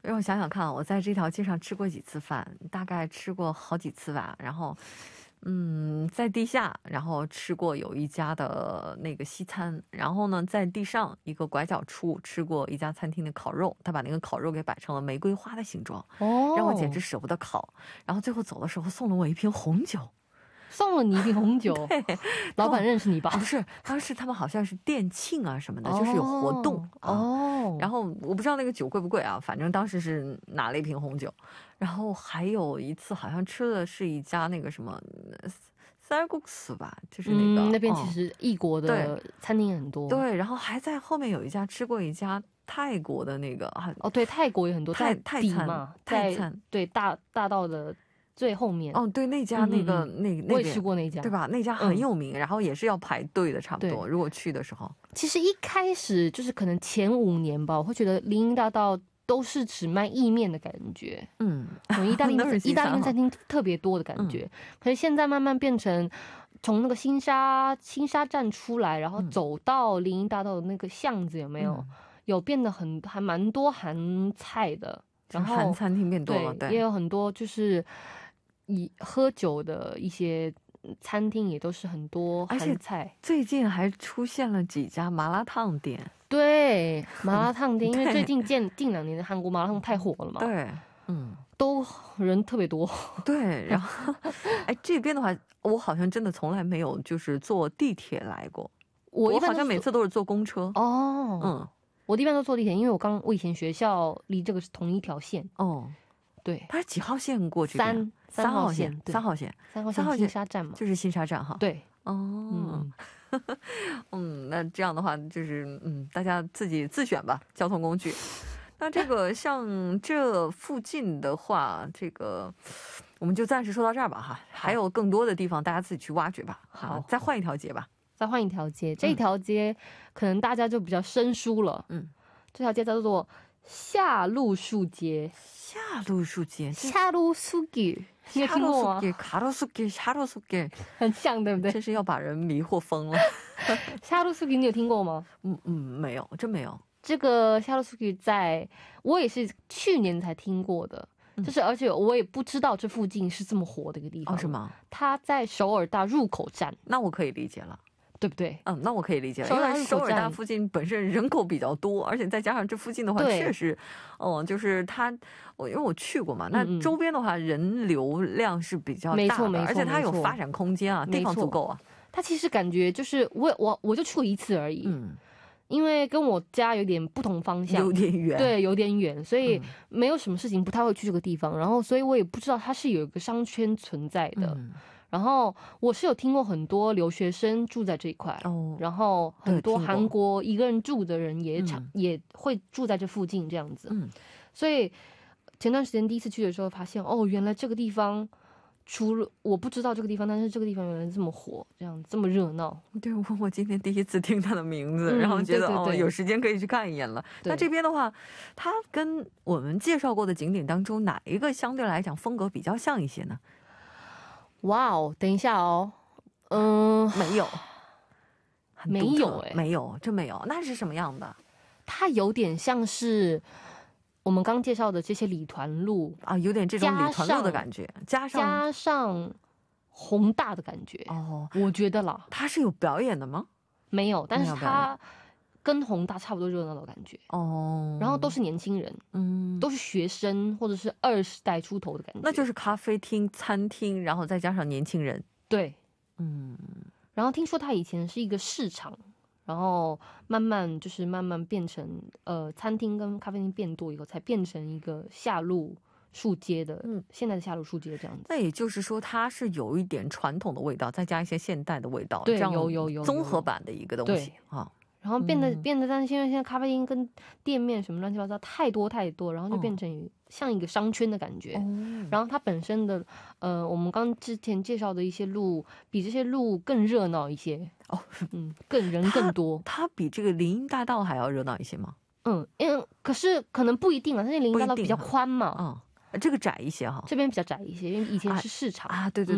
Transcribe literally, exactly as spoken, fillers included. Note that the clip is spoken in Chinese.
让我想想看，我在这条街上吃过几次饭，大概吃过好几次吧。然后，嗯，在地下，然后吃过有一家的那个西餐，然后呢，在地上一个拐角处吃过一家餐厅的烤肉，他把那个烤肉给摆成了玫瑰花的形状，让我简直舍不得烤。然后最后走的时候送了我一瓶红酒。 送了你一瓶红酒， 对， 老板认识你吧？ 不是，当时他们好像是店庆啊什么的，就是有活动哦。然后我不知道那个酒贵不贵啊，反正当时是拿了一瓶红酒。然后还有一次好像吃的是一家那个什么쌀국수吧，就是那个、 嗯、那边其实异国的餐厅很多。 对，然后还在后面有一家吃过一家泰国的那个哦，对，泰国有很多泰泰餐嘛， 泰餐对大大道的。最后面哦，对，那家那个、嗯嗯、那那我也吃过那家， 对吧？那家很有名、嗯，然后也是要排队的，差不多。如果去的时候， 其实一开始就是可能前五年吧，我会觉得林荫大道都是只卖意面的感觉，嗯，意大利意大利面餐厅特别多的感觉、嗯。可是现在慢慢变成从那个新沙新沙站出来，然后走到林荫大道的那个巷子，有没有？嗯、有变得很还蛮多韩菜的，然后韩餐厅变多了， 对， 对， 也有很多就是以喝酒的一些餐厅也都是很多韩菜， 最近还出现了几家麻辣烫店。 对，麻辣烫店，因为最近近近两年的韩国麻辣烫太火了嘛。 对，嗯， 都人特别多。 对，然后，哎，这边的话，我好像真的从来没有就是坐地铁来过，我, 我好像每次都是坐公车。 哦，嗯，我一般都坐地铁，因为我刚我以前学校离这个是同一条线。哦。对， 它是几号线过去？ 三三号线，三号线， 三号线新沙站嘛， 就是新沙站哈。 对， 哦，嗯，嗯，那这样的话就是嗯，大家自己自选吧，交通工具。那这个像这附近的话，这个我们就暂时说到这儿吧哈。还有更多的地方，大家自己去挖掘吧。好，再换一条街吧。 再换一条街，这条街、嗯、可能大家就比较生疏了。嗯，这条街叫做夏路树街。 夏路树街， 夏路树街，你有听过吗？ 夏路树街，夏路树街， 很像，对不对？ 真是要把人迷惑疯了。 夏路树街，你有听过吗？ 嗯嗯，没有，真没有。 这个夏路树街，在我也是去年才听过的，嗯、就是而且我也不知道这附近是这么火的一个地方。 哦，是吗？ 它在首尔大入口站， 那我可以理解了。 对不对？ 嗯，那我可以理解了，因为首尔大附近本身人口比较多，而且再加上这附近的话，确实，哦，就是它，我因为我去过嘛，那周边的话人流量是比较大的， 没错没错， 而且它有发展空间啊，地方足够啊。 它其实感觉就是我我我就去过一次而已，嗯，因为跟我家有点不同方向， 有点远， 对，有点远，所以没有什么事情不太会去这个地方，然后所以我也不知道它是有一个商圈存在的。嗯，然后我是有听过很多留学生住在这一块，哦，然后很多韩国一个人住的人也常、嗯、也会住在这附近这样子，嗯，所以前段时间第一次去的时候发现，哦，原来这个地方除了我不知道这个地方，但是这个地方原来这么火，这样这么热闹。 对，我我今天第一次听他的名字，嗯、然后觉得对对对哦，有时间可以去看一眼了。那这边的话，它跟我们介绍过的景点当中，哪一个相对来讲风格比较像一些呢？ 哇哦，等一下哦，嗯、 呃，没有， 没有哎、 欸，没有，真没有。那是什么样的？ 它有点像是我们刚介绍的这些礼团路啊，有点这种礼团路的感觉，加上加上宏大的感觉哦，我觉得啦。 它是有表演的吗？ 没有，但是它跟宏大差不多热闹的感觉哦，然后都是年轻人，嗯，都是学生或者是二十代出头的感觉， 那就是咖啡厅、餐厅，然后再加上年轻人， 对，嗯，然后听说它以前是一个市场，然后慢慢就是慢慢变成呃餐厅跟咖啡厅变多以后，才变成一个夏路树街的，嗯，现在的夏路树街这样子。 那也就是说，它是有一点传统的味道，再加一些现代的味道， 对， 这样有有有综合版的一个东西啊。 然后变得、嗯、变得，但是因为现在咖啡厅跟店面什么乱七八糟太多太多，然后就变成像一个商圈的感觉。哦、然后它本身的呃，我们刚之前介绍的一些路，比这些路更热闹一些。哦，嗯，更人更多。 它, 它比这个林荫大道还要热闹一些吗？ 嗯，因为可是可能不一定啊，但是林荫大道比较宽嘛。 嗯。这个窄一些哈， 这边比较窄一些，因为以前是市场啊, 啊，对对